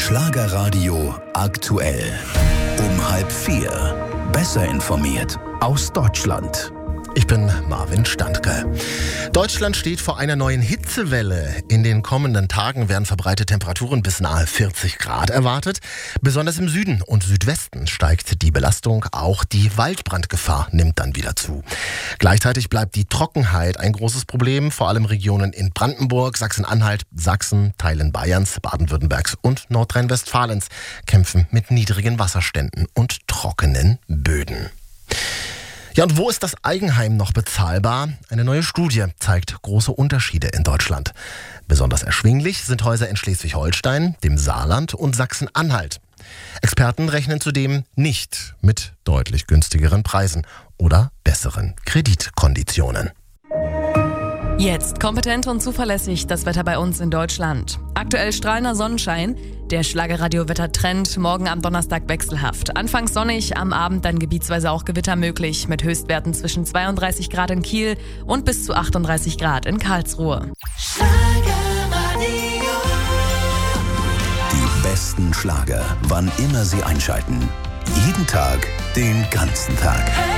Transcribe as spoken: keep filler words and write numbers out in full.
Schlagerradio aktuell. Um halb vier. Besser informiert aus Deutschland. Ich bin Marvin Standke. Deutschland steht vor einer neuen Hitzewelle. In den kommenden Tagen werden verbreitete Temperaturen bis nahe vierzig Grad erwartet. Besonders im Süden und Südwesten steigt die Belastung. Auch die Waldbrandgefahr nimmt dann wieder zu. Gleichzeitig bleibt die Trockenheit ein großes Problem. Vor allem Regionen in Brandenburg, Sachsen-Anhalt, Sachsen, Teilen Bayerns, Baden-Württembergs und Nordrhein-Westfalens kämpfen mit niedrigen Wasserständen und trockenen Böden. Ja, und wo ist das Eigenheim noch bezahlbar? Eine neue Studie zeigt große Unterschiede in Deutschland. Besonders erschwinglich sind Häuser in Schleswig-Holstein, dem Saarland und Sachsen-Anhalt. Experten rechnen zudem nicht mit deutlich günstigeren Preisen oder besseren Kreditkonditionen. Jetzt kompetent und zuverlässig das Wetter bei uns in Deutschland. Aktuell strahlender Sonnenschein. Der Schlagerradio-Wettertrend morgen am Donnerstag wechselhaft. Anfangs sonnig, am Abend dann gebietsweise auch Gewitter möglich mit Höchstwerten zwischen zweiunddreißig Grad in Kiel und bis zu achtunddreißig Grad in Karlsruhe. Schlagerradio. Die besten Schlager, wann immer Sie einschalten. Jeden Tag, den ganzen Tag.